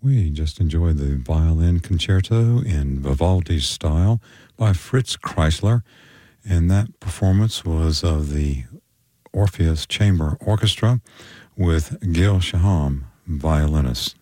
We just enjoyed the violin concerto in Vivaldi's style by Fritz Kreisler, and that performance was of the Orpheus Chamber Orchestra with Gil Shaham, violinist.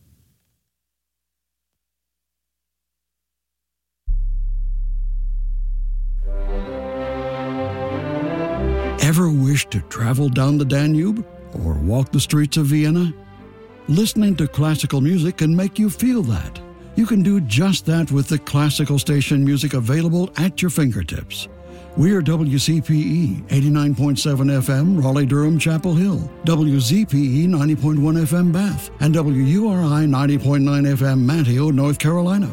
Ever wish to travel down the Danube or walk the streets of Vienna? Listening to classical music can make you feel that. You can do just that with the classical station music available at your fingertips. We're WCPE 89.7 FM, Raleigh-Durham, Chapel Hill, WZPE 90.1 FM, Bath, and WURI 90.9 FM, Manteo, North Carolina.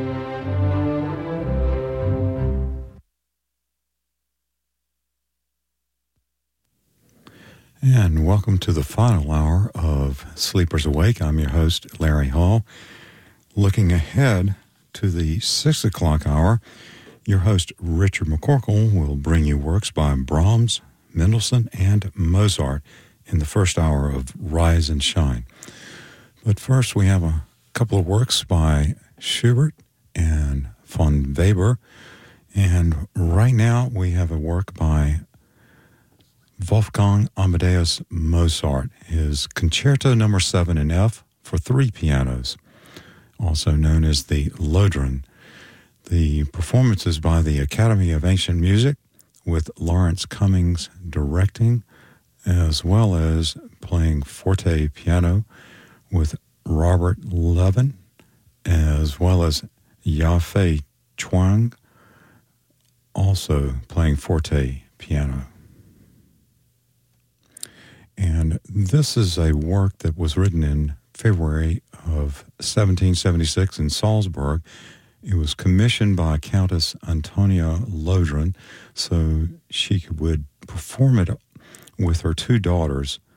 And welcome to the final hour of Sleepers Awake. I'm your host, Larry Hall. Looking ahead to the 6 o'clock hour, your host, Richard McCorkle, will bring you works by Brahms, Mendelssohn, and Mozart in the first hour of Rise and Shine. But first, we have a couple of works by Schubert and von Weber. And right now, we have a work by Wolfgang Amadeus Mozart, his Concerto No. 7 in F for 3 pianos, also known as the Lodron. The performance is by the Academy of Ancient Music, with Lawrence Cummings directing, as well as playing forte piano with Robert Levin, as well as Yafei Chuang, also playing forte piano. And this is a work that was written in February of 1776 in Salzburg. It was commissioned by Countess Antonia Lodron, so she would perform it with her two daughters